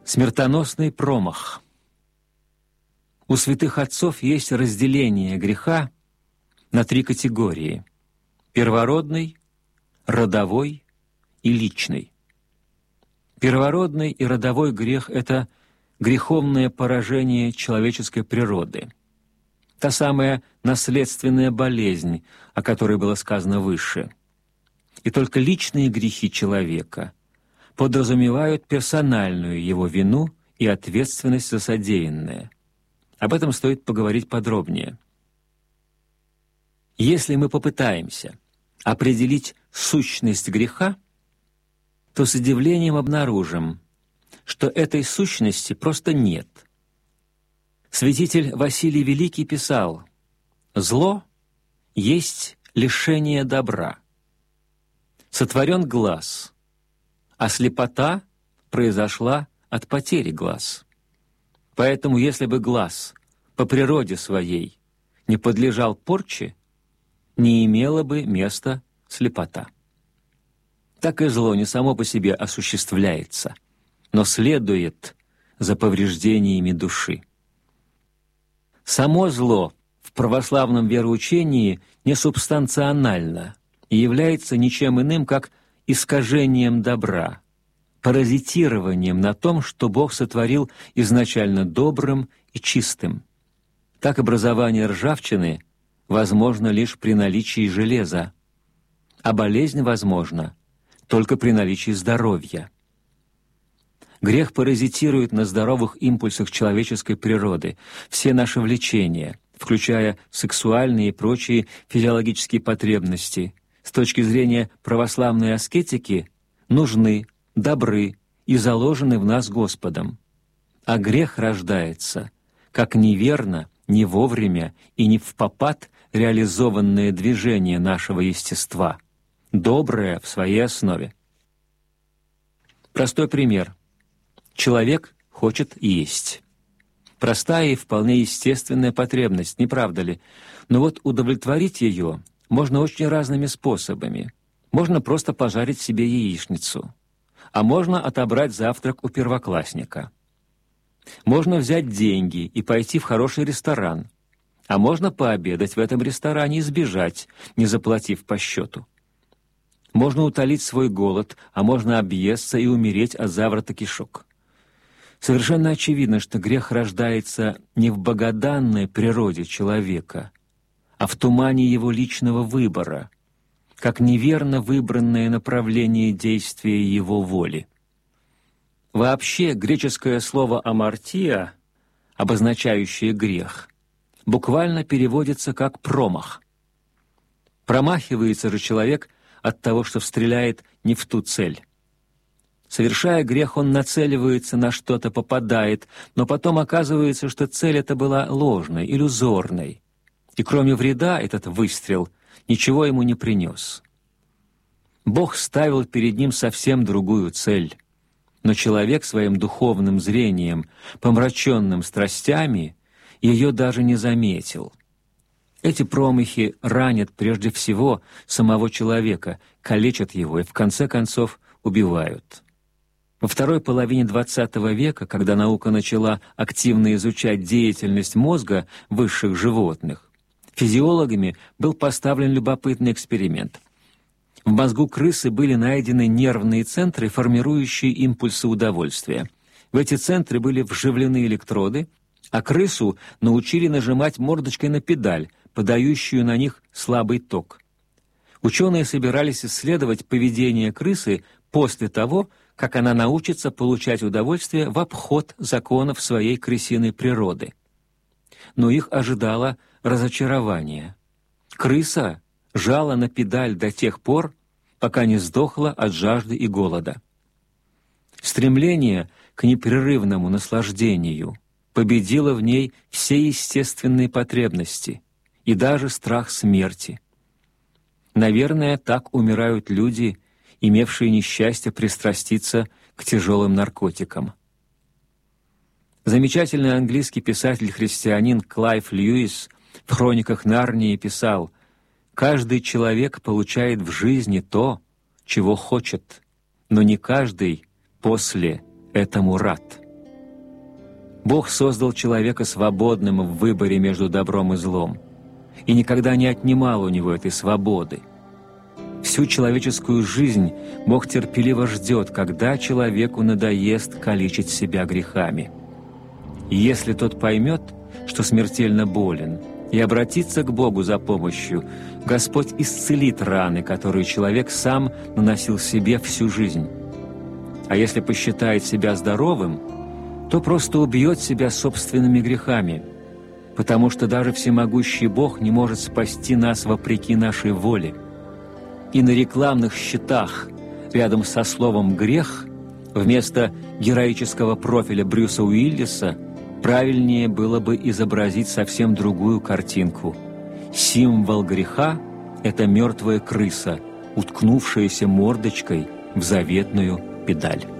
Смертоносный промах. У святых отцов есть разделение греха на 3 категории: первородный, родовой и личный. Первородный и родовой грех — это греховное поражение человеческой природы, та самая наследственная болезнь, о которой было сказано выше. И только личные грехи человека подразумевают персональную его вину и ответственность за содеянное. Об этом стоит поговорить подробнее. Если мы попытаемся определить сущность греха, то с удивлением обнаружим, что этой сущности просто нет. Святитель Василий Великий писал: «Зло есть лишение добра. Сотворен глаз, а слепота произошла от потери глаз. Поэтому, если бы глаз по природе своей не подлежал порче, не имела бы места слепота. Так и зло не само по себе осуществляется, но следует за повреждениями души. Само зло в православном вероучении несубстанционально и является ничем иным, как искажением добра, паразитированием на том, что Бог сотворил изначально добрым и чистым. Так образование ржавчины возможно лишь при наличии железа, а болезнь возможна только при наличии здоровья. Грех паразитирует на здоровых импульсах человеческой природы. Все наши влечения, включая сексуальные и прочие физиологические потребности, с точки зрения православной аскетики, нужны, добры и заложены в нас Господом. А грех рождается, как неверно, не вовремя и не впопад реализованное движение нашего естества, доброе в своей основе. Простой пример. Человек хочет есть. Простая и вполне естественная потребность, не правда ли? Но вот удовлетворить ее можно очень разными способами. Можно просто пожарить себе яичницу, а можно отобрать завтрак у первоклассника. Можно взять деньги и пойти в хороший ресторан, а можно пообедать в этом ресторане и сбежать, не заплатив по счету. Можно утолить свой голод, а можно объесться и умереть от заворота кишок. Совершенно очевидно, что грех рождается не в богоданной природе человека, а в тумане его личного выбора, как неверно выбранное направление действия его воли. Вообще, греческое слово «амартия», обозначающее грех, буквально переводится как «промах». Промахивается же человек от того, что стреляет не в ту цель. Совершая грех, он нацеливается на что-то, попадает, но потом оказывается, что цель эта была ложной, иллюзорной, и кроме вреда этот выстрел ничего ему не принес. Бог ставил перед ним совсем другую цель, но человек своим духовным зрением, помраченным страстями, ее даже не заметил. Эти промахи ранят прежде всего самого человека, калечат его и, в конце концов, убивают. Во второй половине XX века, когда наука начала активно изучать деятельность мозга высших животных, физиологами был поставлен любопытный эксперимент. В мозгу крысы были найдены нервные центры, формирующие импульсы удовольствия. В эти центры были вживлены электроды, а крысу научили нажимать мордочкой на педаль, подающую на них слабый ток. Ученые собирались исследовать поведение крысы после того, как она научится получать удовольствие в обход законов своей крысиной природы. Но их ожидало разочарование. Крыса жала на педаль до тех пор, пока не сдохла от жажды и голода. Стремление к непрерывному наслаждению победило в ней все естественные потребности и даже страх смерти. Наверное, так умирают люди, имевшие несчастье пристраститься к тяжелым наркотикам. Замечательный английский писатель-христианин Клайв Льюис в «Хрониках Нарнии» писал: «Каждый человек получает в жизни то, чего хочет, но не каждый после этому рад». Бог создал человека свободным в выборе между добром и злом и никогда не отнимал у него этой свободы. Всю человеческую жизнь Бог терпеливо ждет, когда человеку надоест калечить себя грехами. И если тот поймет, что смертельно болен, и обратится к Богу за помощью, Господь исцелит раны, которые человек сам наносил себе всю жизнь. А если посчитает себя здоровым, то просто убьет себя собственными грехами, потому что даже всемогущий Бог не может спасти нас вопреки нашей воле. И на рекламных щитах рядом со словом «грех» вместо героического профиля Брюса Уиллиса правильнее было бы изобразить совсем другую картинку. Символ греха — это мертвая крыса, уткнувшаяся мордочкой в заветную педаль.